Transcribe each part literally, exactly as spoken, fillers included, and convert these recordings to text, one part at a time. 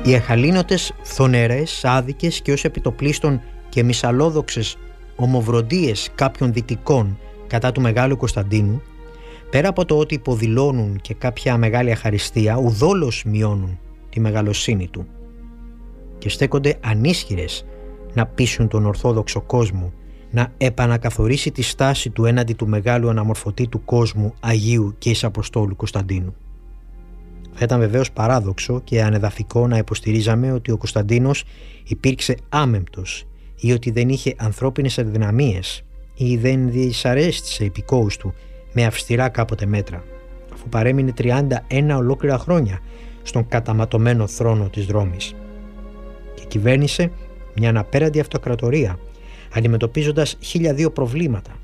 Οι αχαλήνοτες φθονερές, άδικες και ως επιτοπλίστων και μυσαλλόδοξες ομοβροντίες κάποιων δυτικών κατά του Μεγάλου Κωνσταντίνου, πέρα από το ότι υποδηλώνουν και κάποια μεγάλη αχαριστία, ουδόλως μειώνουν τη μεγαλοσύνη του και στέκονται ανίσχυρες να πείσουν τον Ορθόδοξο κόσμο να επανακαθορίσει τη στάση του έναντι του μεγάλου αναμορφωτή του κόσμου Αγίου και εις Αποστόλου Κωνσταντίνου. Θα ήταν βεβαίως παράδοξο και ανεδαφικό να υποστηρίζαμε ότι ο Κωνσταντίνος υπήρξε άμεμπτος ή ότι δεν είχε ανθρώπινες αδυναμίες ή δεν δυσαρέστησε υπηκόους του με αυστηρά κάποτε μέτρα, αφού παρέμεινε τριάντα ένα ολόκληρα χρόνια στον καταματωμένο θρόνο της Ρώμης και κυβέρνησε μια αναπέραντη αυτοκρατορία, αντιμετωπίζοντας χίλια δύο προβλήματα.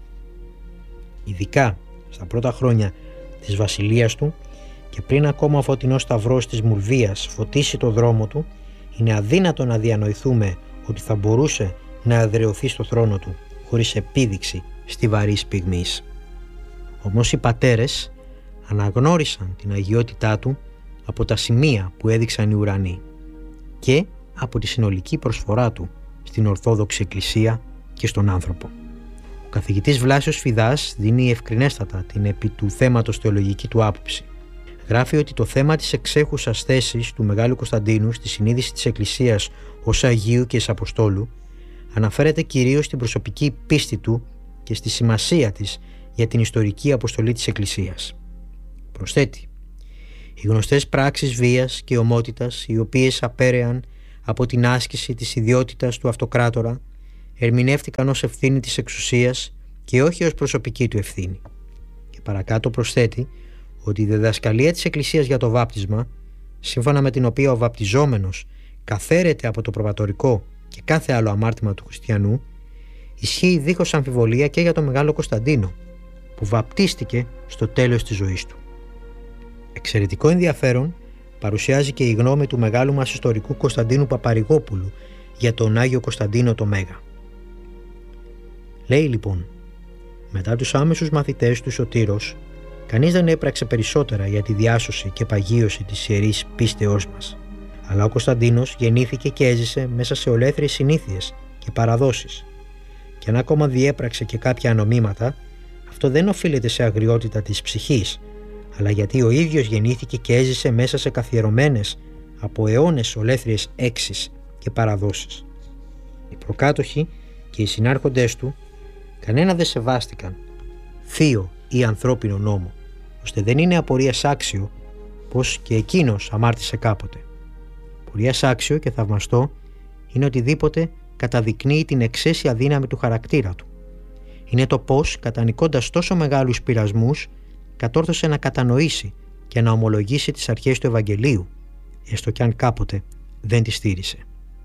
Ειδικά στα πρώτα χρόνια της βασιλείας του και πριν ακόμα ο φωτεινός σταυρός της Μουλβίας φωτίσει το δρόμο του, είναι αδύνατο να διανοηθούμε ότι θα μπορούσε να εδραιωθεί στο θρόνο του χωρίς επίδειξη στιβαρής πυγμής. Όμως οι πατέρες αναγνώρισαν την αγιότητά του από τα σημεία που έδειξαν οι ουρανοί και από τη συνολική προσφορά του στην Ορθόδοξη Εκκλησία και στον άνθρωπο. Ο καθηγητής Βλάσιος Φιδάς δίνει ευκρινέστατα την επί του θέματος θεολογική του άποψη. Γράφει ότι το θέμα της εξέχουσας θέσης του Μεγάλου Κωνσταντίνου στη συνείδηση της Εκκλησίας ως Αγίου και εις Αποστόλου αναφέρεται κυρίως στην προσωπική πίστη του και στη σημασία της για την ιστορική αποστολή της Εκκλησίας. Προσθέτει: οι γνωστές πράξεις βίας και ομότητας, οι οποίες απέρεαν από την άσκηση της ιδιότητας του αυτοκράτορα, ερμηνεύτηκαν ως ευθύνη της εξουσίας και όχι ως προσωπική του ευθύνη. Και παρακάτω προσθέτει ότι η διδασκαλία της Εκκλησίας για το βάπτισμα, σύμφωνα με την οποία ο βαπτιζόμενος καθαίρεται από το προβατορικό και κάθε άλλο αμάρτημα του χριστιανού, ισχύει δίχως αμφιβολία και για τον Μεγάλο Κωνσταντίνο, που βαπτίστηκε στο τέλος της ζωής του. Εξαιρετικό ενδιαφέρον παρουσιάζει και η γνώμη του μεγάλου μας ιστορικού Κωνσταντίνου Παπαρηγόπουλου για τον Άγιο Κωνσταντίνο το Μέγα. Λέει λοιπόν: μετά τους άμεσους μαθητές του Σωτήρος, κανείς δεν έπραξε περισσότερα για τη διάσωση και παγίωση της ιερής πίστεώς μας. Αλλά ο Κωνσταντίνος γεννήθηκε και έζησε μέσα σε ολέθριες συνήθειες και παραδόσεις. Και αν ακόμα διέπραξε και κάποια ανομήματα, αυτό δεν οφείλεται σε αγριότητα της ψυχής, αλλά γιατί ο ίδιος γεννήθηκε και έζησε μέσα σε καθιερωμένες από αιώνες ολέθριες έξεις και παραδόσεις. Οι προκάτοχοι και οι συνάρχοντές του κανένα δεν σεβάστηκαν θείο ή ανθρώπινο νόμο, ώστε δεν είναι απορίας άξιο πως και εκείνος αμάρτησε κάποτε. Απορίας άξιο και θαυμαστό είναι οτιδήποτε καταδεικνύει την εξαίσια δύναμη του χαρακτήρα του. Είναι το πως, κατανικώντας τόσο μεγάλους πειρασμούς, κατόρθωσε να κατανοήσει και να ομολογήσει τις αρχές του Ευαγγελίου, έστω κι αν κάποτε δεν τις στήρισε.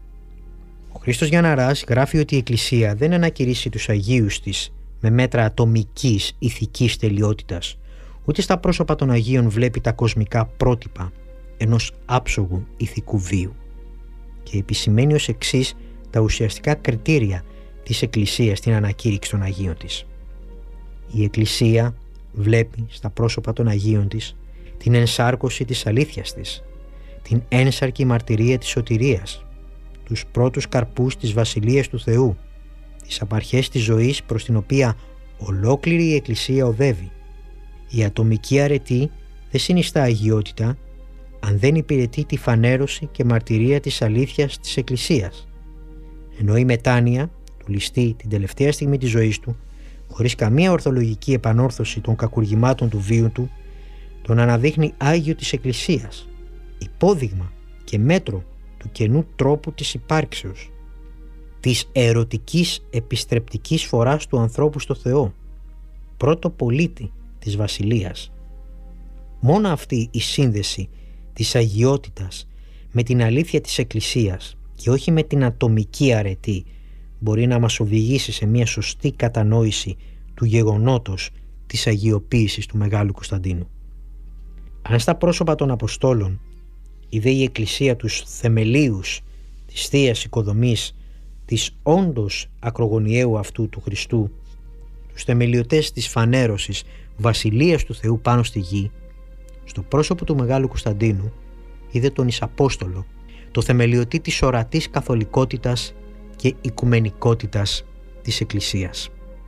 Ο Χρήστος Γιανναράς γράφει ότι η Εκκλησία δεν ανακηρύσσει τους Αγίους της με μέτρα ατομικής ηθικής τελειότητας, ούτε στα πρόσωπα των Αγίων βλέπει τα κοσμικά πρότυπα ενός άψογου ηθικού βίου, και επισημαίνει ως εξής τα ουσιαστικά κριτήρια της Εκκλησίας στην ανακήρυξη των Αγίων της. Η Εκκλησία βλέπει στα πρόσωπα των Αγίων της την ενσάρκωση της αλήθειας της, την ένσαρκη μαρτυρία της σωτηρίας, τους πρώτους καρπούς της Βασιλείας του Θεού, τις απαρχές της ζωής προς την οποία ολόκληρη η Εκκλησία οδεύει. Η ατομική αρετή δεν συνιστά αγιότητα αν δεν υπηρετεί τη φανέρωση και μαρτυρία της αλήθειας της Εκκλησίας, ενώ η μετάνοια του ληστή την τελευταία στιγμή της ζωής του, χωρίς καμία ορθολογική επανόρθωση των κακουργημάτων του βίου του, τον αναδείχνει Άγιο της Εκκλησίας, υπόδειγμα και μέτρο του καινού τρόπου της υπάρξεως, της ερωτικής επιστρεπτικής φοράς του ανθρώπου στο Θεό, πρώτο πολίτη της Βασιλείας. Μόνο αυτή η σύνδεση της αγιότητας με την αλήθεια της Εκκλησίας και όχι με την ατομική αρετή μπορεί να μας οδηγήσει σε μια σωστή κατανόηση του γεγονότος της αγιοποίησης του Μεγάλου Κωνσταντίνου. Αν στα πρόσωπα των Αποστόλων είδε η Εκκλησία τους θεμελίους της Θείας οικοδομής της όντως ακρογωνιαίου αυτού του Χριστού, τους θεμελιωτές της φανέρωσης Βασιλείας του Θεού πάνω στη γη, στο πρόσωπο του Μεγάλου Κωνσταντίνου είδε τον Ισαπόστολο, το θεμελιωτή της ορατής καθολικότητας και οικουμενικότητας της Εκκλησίας.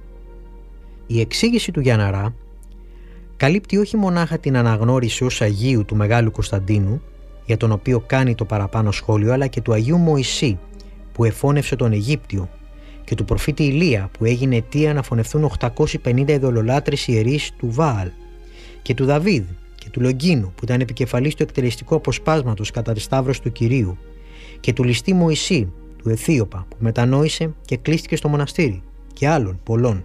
Η εξήγηση του Γιανναρά καλύπτει όχι μονάχα την αναγνώριση ως Αγίου του Μεγάλου Κωνσταντίνου, για τον οποίο κάνει το παραπάνω σχόλιο, αλλά και του Αγίου Μωυσή που εφώνευσε τον Αιγύπτιο και του προφήτη Ηλία που έγινε αιτία να φωνευτούν οκτακόσιοι πενήντα ειδωλολάτρες ιερείς του Βάαλ και του Δαβίδ και του Λογκίνου που ήταν επικεφαλής του εκτελεστικού αποσπάσματος κατά τη Σταύρωση του Κυρίου και του ληστή Μωυσή του Αιθίωπα που μετανόησε και κλείστηκε στο μοναστήρι και άλλων πολλών.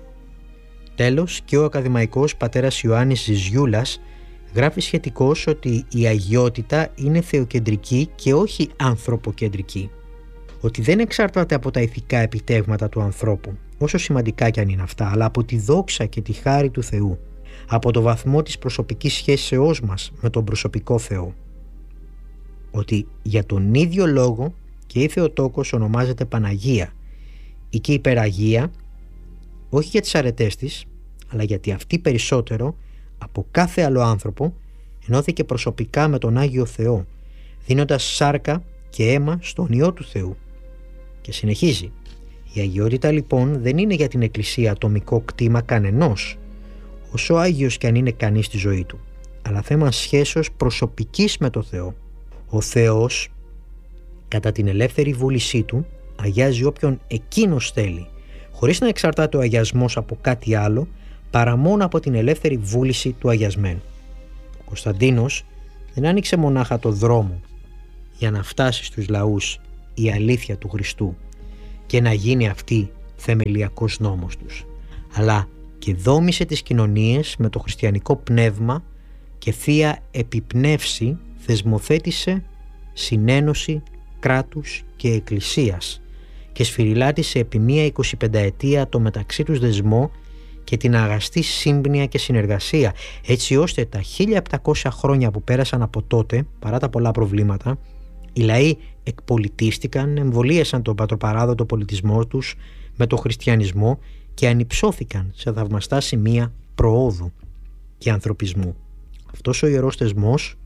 Τέλος, και ο ακαδημαϊκός πατέρας Ιωάννης Ζιζιούλας γράφει σχετικώς ότι η αγιότητα είναι θεοκεντρική και όχι ανθρωποκεντρική. Ότι δεν εξαρτάται από τα ηθικά επιτεύγματα του ανθρώπου, όσο σημαντικά κι αν είναι αυτά, αλλά από τη δόξα και τη χάρη του Θεού, από το βαθμό της προσωπικής σχέσεώς μας με τον προσωπικό Θεό. Ότι για τον ίδιο λόγο και η Θεοτόκος ονομάζεται Παναγία ή και υπεραγία, όχι για τις αρετές της, αλλά γιατί αυτή περισσότερο από κάθε άλλο άνθρωπο ενώθηκε προσωπικά με τον Άγιο Θεό, δίνοντας σάρκα και αίμα στον Υιό του Θεού. Και συνεχίζει. Η αγιότητα λοιπόν δεν είναι για την Εκκλησία ατομικό κτήμα κανενός, όσο άγιος κι αν είναι κανείς στη ζωή του, αλλά θέμα σχέσεως προσωπικής με το Θεό. Ο Θεός, κατά την ελεύθερη βούλησή του, αγιάζει όποιον εκείνος θέλει, χωρίς να εξαρτάται ο αγιασμός από κάτι άλλο, παρά μόνο από την ελεύθερη βούληση του αγιασμένου. Ο Κωνσταντίνος δεν άνοιξε μονάχα το δρόμο για να φτάσει στους λαούς η αλήθεια του Χριστού και να γίνει αυτή θεμελιακός νόμος τους, αλλά και δόμησε τις κοινωνίες με το χριστιανικό πνεύμα και θεία επιπνεύση θεσμοθέτησε συνένωση κράτους και εκκλησίας και σφυριλάτησε επί μία εικοσιπενταετία το μεταξύ τους δεσμό και την αγαστή σύμπνοια και συνεργασία, έτσι ώστε τα χίλια επτακόσια χρόνια που πέρασαν από τότε, παρά τα πολλά προβλήματα, οι λαοί εκπολιτίστηκαν, εμβολίασαν τον πατροπαράδοτο πολιτισμό τους με τον χριστιανισμό και ανυψώθηκαν σε θαυμαστά σημεία προόδου και ανθρωπισμού. Αυτός ο ιερός θεσμός,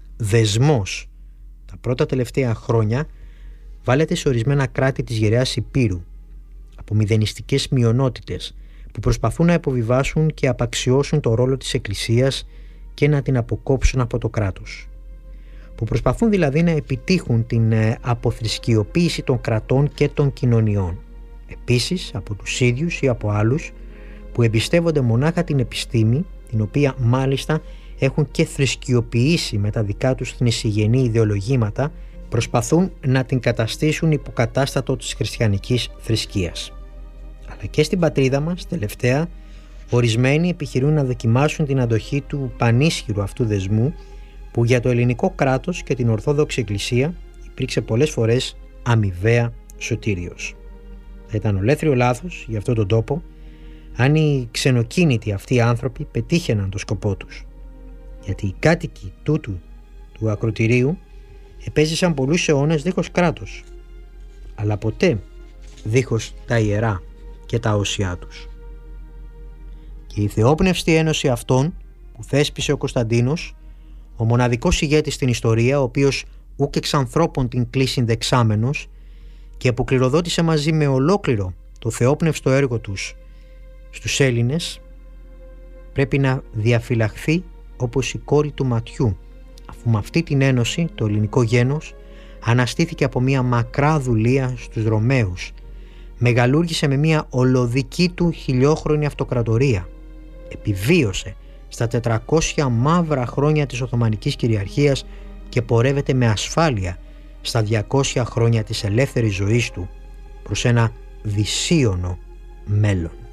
δεσμός, τα πρώτα τελευταία χρόνια βάλεται σε ορισμένα κράτη της γεραιάς Υπήρου από μηδενιστικές μειονότητες που προσπαθούν να υποβιβάσουν και απαξιώσουν το ρόλο της Εκκλησίας και να την αποκόψουν από το κράτος. Που προσπαθούν δηλαδή να επιτύχουν την αποθρησκειοποίηση των κρατών και των κοινωνιών. Επίσης από τους ίδιους ή από άλλους που εμπιστεύονται μονάχα την επιστήμη, την οποία μάλιστα έχουν και θρησκειοποιήσει με τα δικά τους θνησιγενή ιδεολογήματα, προσπαθούν να την καταστήσουν υποκατάστατο της χριστιανικής θρησκείας. Αλλά και στην πατρίδα μας, τελευταία, ορισμένοι επιχειρούν να δοκιμάσουν την αντοχή του πανίσχυρου αυτού δεσμού που για το ελληνικό κράτος και την Ορθόδοξη Εκκλησία υπήρξε πολλές φορές αμοιβαία σωτήριος. Θα ήταν ολέθριο λάθος για αυτόν τον τόπο αν οι ξενοκίνητοι αυτοί άνθρωποι πετύχαιναν το σκοπό τους. Γιατί οι κάτοικοι τούτου του ακροτηρίου επέζησαν πολλούς αιώνες δίχως κράτος, αλλά ποτέ δίχως τα ιερά και τα όσια τους. Και η θεόπνευστη ένωση αυτών που θέσπισε ο Κωνσταντίνος, ο μοναδικός ηγέτης στην ιστορία, ο οποίος ούκ εξ ανθρώπων την κλείσιν δεξάμενος και που κληροδότησε μαζί με ολόκληρο το θεόπνευστο έργο τους στους Έλληνες, πρέπει να διαφυλαχθεί όπως η κόρη του ματιού, αφού με αυτή την ένωση το ελληνικό γένος αναστήθηκε από μια μακρά δουλεία στους Ρωμαίους, μεγαλούργησε με μια ολοδική του χιλιόχρονη αυτοκρατορία, επιβίωσε στα τετρακόσια μαύρα χρόνια της Οθωμανικής κυριαρχίας και πορεύεται με ασφάλεια στα διακόσια χρόνια της ελεύθερης ζωής του προς ένα δυσίωνο μέλλον.